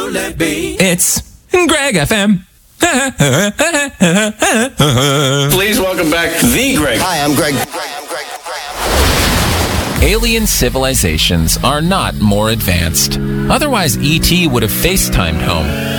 let be. It's Greg FM. Please welcome back the Greg. Hi, I'm Greg. Alien civilizations are not more advanced. Otherwise, E.T. would have FaceTimed home.